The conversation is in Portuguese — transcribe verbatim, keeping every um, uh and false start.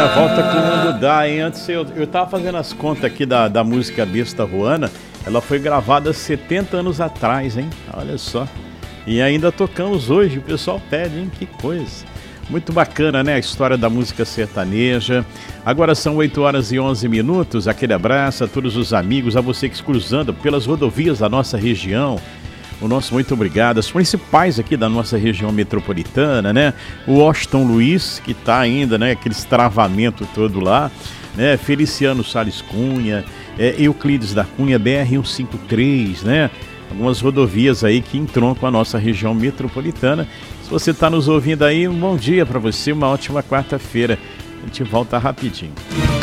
volta com o mundo dá, hein? Antes eu, eu tava fazendo as contas aqui da, da música Besta Ruana. Ela foi gravada setenta anos atrás, hein? Olha só. E ainda tocamos hoje, o pessoal pede, hein? Que coisa. Muito bacana, né? A história da música sertaneja. Agora são oito horas e onze minutos. Aquele abraço a todos os amigos, a você que está cruzando pelas rodovias da nossa região. O nosso muito obrigado. As principais aqui da nossa região metropolitana, né? O Washington Luiz, que está ainda, né? Aquele travamento todo lá, né? Feliciano Salles Cunha, é, Euclides da Cunha, B R cento e cinquenta e três, né? Algumas rodovias aí que entroncam a nossa região metropolitana. Se você está nos ouvindo aí, um bom dia para você, uma ótima quarta-feira. A gente volta rapidinho.